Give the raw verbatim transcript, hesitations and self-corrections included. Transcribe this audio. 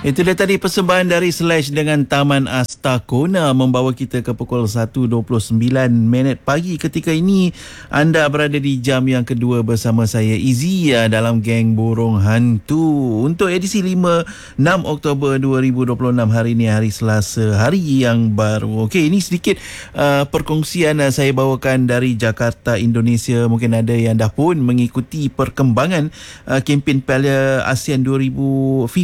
Itu dia tadi persembahan dari Slash dengan Taman Astakona membawa kita ke pukul satu dua puluh sembilan minit pagi. Ketika ini anda berada di jam yang kedua bersama saya Izzy dalam Geng Burung Hantu. Untuk edisi lima enam Oktober dua ribu dua puluh enam, hari ini hari Selasa, hari yang baru. Okey, ini sedikit uh, perkongsian uh, saya bawakan dari Jakarta, Indonesia. Mungkin ada yang dah pun mengikuti perkembangan uh, kempen Piala ASEAN dua ribu